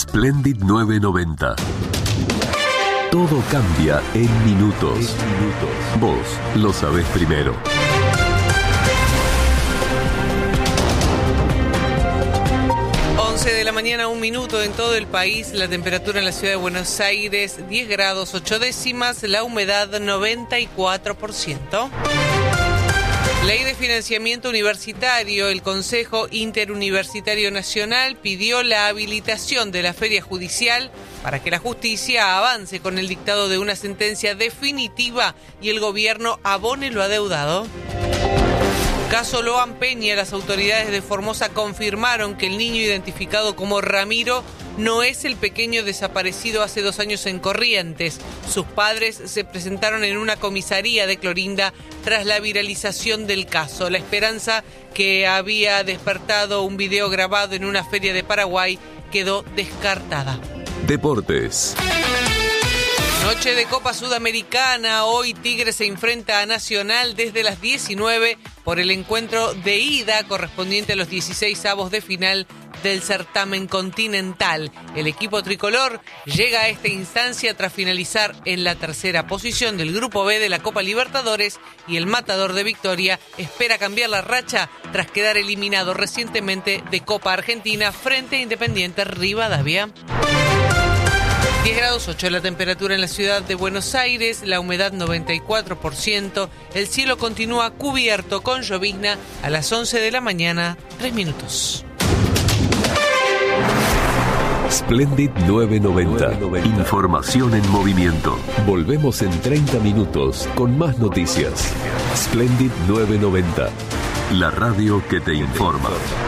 Splendid 990. Todo cambia en minutos. Vos lo sabés primero. De la mañana, 1 minuto en todo el país. La temperatura en la ciudad de Buenos Aires, 10 grados 8 décimas. La humedad, 94%. Ley de financiamiento universitario. El Consejo Interuniversitario Nacional pidió la habilitación de la feria judicial para que la justicia avance con el dictado de una sentencia definitiva y el gobierno abone lo adeudado. Caso Loan Peña, las autoridades de Formosa confirmaron que el niño identificado como Ramiro no es el pequeño desaparecido hace 2 años en Corrientes. Sus padres se presentaron en una comisaría de Clorinda tras la viralización del caso. La esperanza que había despertado un video grabado en una feria de Paraguay quedó descartada. Deportes. Noche de Copa Sudamericana. Hoy Tigre se enfrenta a Nacional desde las 19 por el encuentro de ida correspondiente a los 16avos de final del certamen continental. El equipo tricolor llega a esta instancia tras finalizar en la tercera posición del Grupo B de la Copa Libertadores y el matador de Victoria espera cambiar la racha tras quedar eliminado recientemente de Copa Argentina frente a Independiente Rivadavia. 10 grados 8 la temperatura en la ciudad de Buenos Aires, la humedad 94%, el cielo continúa cubierto con llovizna a las 11 de la mañana, 3 minutos. Splendid 990. Información en movimiento. Volvemos en 30 minutos con más noticias. Splendid 990. La radio que te informa.